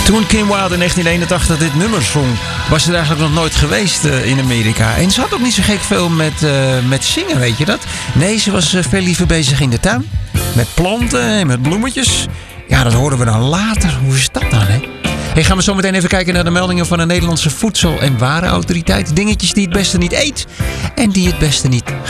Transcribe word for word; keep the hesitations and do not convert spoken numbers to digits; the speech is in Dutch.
Toen Kim Wilde in negentien eenentachtig dit nummer zong, was ze er eigenlijk nog nooit geweest uh, in Amerika. En ze had ook niet zo gek veel met, uh, met zingen, weet je dat? Nee, ze was uh, veel liever bezig in de tuin. Met planten en met bloemetjes. Ja, dat horen we dan later. Hoe is dat dan, hè? Hey, gaan we zo meteen even kijken naar de meldingen van de Nederlandse Voedsel- en Warenautoriteit. Dingetjes die het beste niet eet en die het beste niet